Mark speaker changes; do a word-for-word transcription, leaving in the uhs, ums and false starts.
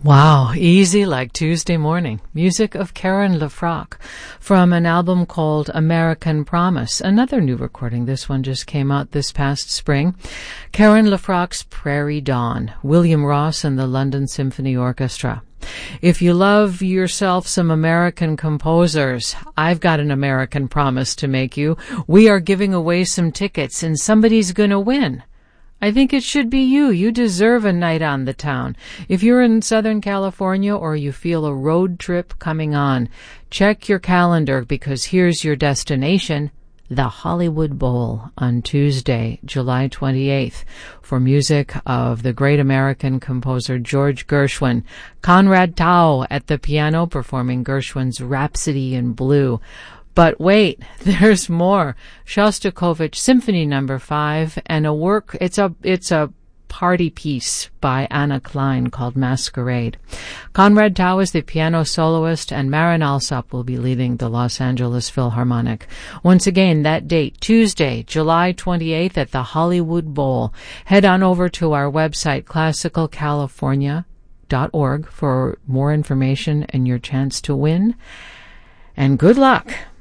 Speaker 1: Wow, easy like Tuesday morning. Music of Karen LeFrak from an album called American Promise. Another new recording. This one just came out this past spring. Karen LeFrak's Prairie Dawn. William Ross and the London Symphony Orchestra. If you love yourself some American composers, I've got an American promise to make you. We are giving away some tickets and somebody's gonna win. I think it should be you. You deserve a night on the town. If you're in Southern California or you feel a road trip coming on, check your calendar because here's your destination, the Hollywood Bowl on Tuesday, July twenty-eighth, for music of the great American composer George Gershwin. Conrad Tao at the piano performing Gershwin's Rhapsody in Blue. But wait, there's more. Shostakovich Symphony Number Five and a work. It's a it's a party piece by Anna Klein called Masquerade. Conrad Tao is the piano soloist, and Marin Alsop will be leading the Los Angeles Philharmonic. Once again, that date, Tuesday, July twenty-eighth at the Hollywood Bowl. Head on over to our website, classical california dot org, for more information and your chance to win. And good luck.